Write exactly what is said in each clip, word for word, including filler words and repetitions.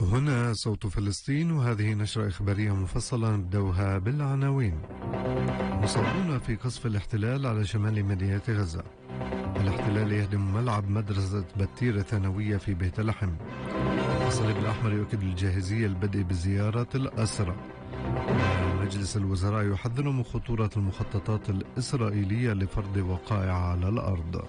هنا صوت فلسطين، وهذه نشرة إخبارية مفصلة نبدأها بالعناوين. مصابون في قصف الاحتلال على شمال مدينة غزة. الاحتلال يهدم ملعب مدرسة بتير الثانوية في بيت لحم. الصليب الأحمر يؤكد الجاهزية للبدء بزيارة الأسرى. مجلس الوزراء يحذر من خطورة المخططات الإسرائيلية لفرض وقائع على الأرض.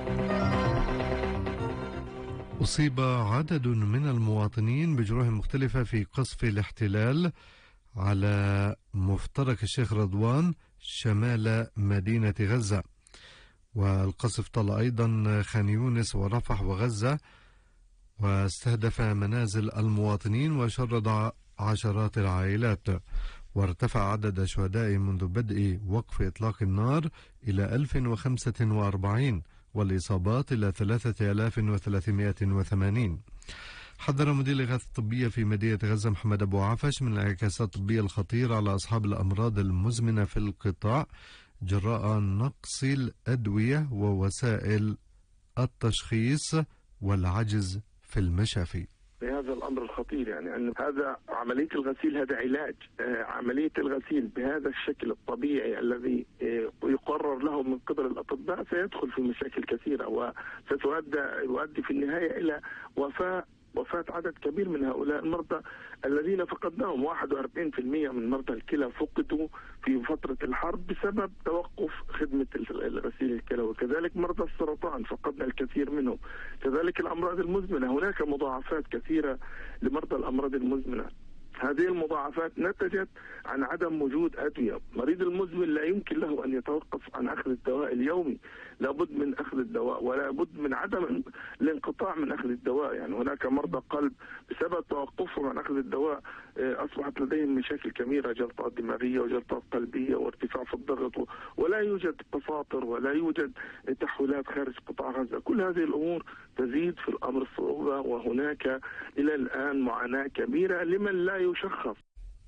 أصيب عدد من المواطنين بجروح مختلفة في قصف الاحتلال على مفترق الشيخ رضوان شمال مدينة غزة، والقصف طال أيضا خان يونس ورفح وغزة، واستهدف منازل المواطنين وشرد عشرات العائلات، وارتفع عدد الشهداء منذ بدء وقف إطلاق النار إلى ألف وخمسة وأربعين، والإصابات إلى ثلاثة آلاف وثلاثمائة وثمانين. حذر مدير الإغاثة الطبية في مدينة غزة محمد أبو عفش من الانعكاسات الطبية الخطيرة على أصحاب الأمراض المزمنة في القطاع جراء نقص الأدوية ووسائل التشخيص والعجز في المشافي. بهذا الأمر الخطير، يعني أن هذا عملية الغسيل هذا علاج. آه عملية الغسيل بهذا الشكل الطبيعي الذي آه يقرر له من قبل الأطباء سيدخل في مشاكل كثيرة، وستؤدي يؤدي في النهاية إلى وفاة وفاة عدد كبير من هؤلاء المرضى الذين فقدناهم. واحد وأربعين بالمئة من مرضى الكلى فقدوا في فترة الحرب بسبب توقف خدمة الغسيل الكلوي. كذلك مرضى السرطان فقدنا الكثير منهم. كذلك الأمراض المزمنة، هناك مضاعفات كثيرة لمرضى الأمراض المزمنة. هذه المضاعفات نتجت عن عدم وجود أدوية. مريض المزمن لا يمكن له أن يتوقف عن أخذ الدواء اليومي، لابد من أخذ الدواء ولا بد من عدم الانقطاع من أخذ الدواء. يعني هناك مرضى قلب بسبب توقفهم عن أخذ الدواء أصبحت لديهم مشاكل كبيرة، جلطات دماغية وجلطات قلبية وارتفاع في الضغط، ولا يوجد تساطر ولا يوجد تحويلات خارج قطاع غزة. كل هذه الأمور تزيد في الأمر الصعوبة، وهناك إلى الآن معاناة كبيرة لمن لا يشخص.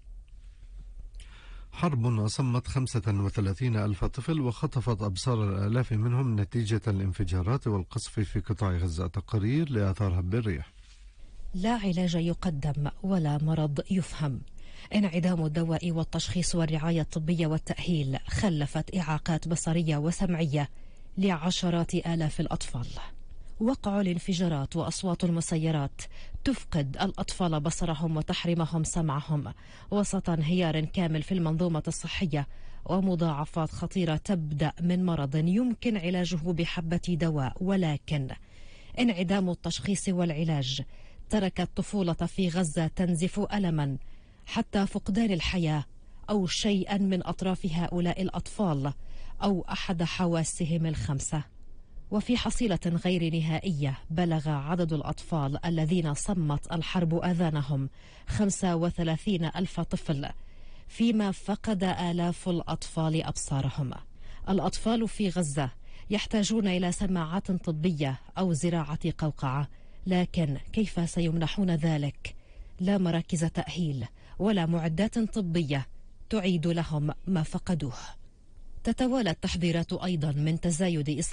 حرب أصمت خمسة وثلاثين ألف طفل وخطفت أبصار الآلاف منهم نتيجة الانفجارات والقصف في قطاع غزة. تقارير لآثار هب الريح. لا علاج يقدم ولا مرض يفهم. انعدام الدواء والتشخيص والرعاية الطبية والتأهيل خلفت إعاقات بصرية وسمعية لعشرات آلاف الأطفال. وقع الانفجارات وأصوات المسيرات تفقد الأطفال بصرهم وتحرمهم سمعهم، وسط انهيار كامل في المنظومة الصحية ومضاعفات خطيرة تبدأ من مرض يمكن علاجه بحبة دواء، ولكن انعدام التشخيص والعلاج ترك الطفولة في غزة تنزف ألما حتى فقدان الحياة أو شيئا من أطراف هؤلاء الأطفال أو أحد حواسهم الخمسة. وفي حصيلة غير نهائية بلغ عدد الأطفال الذين صمت الحرب آذانهم خمسة وثلاثين ألف طفل، فيما فقد آلاف الأطفال أبصارهم. الأطفال في غزة يحتاجون إلى سماعات طبية أو زراعة قوقعة، لكن كيف سيمنحون ذلك؟ لا مراكز تأهيل ولا معدات طبية تعيد لهم ما فقدوه. تتوالى التحذيرات أيضا من تزايد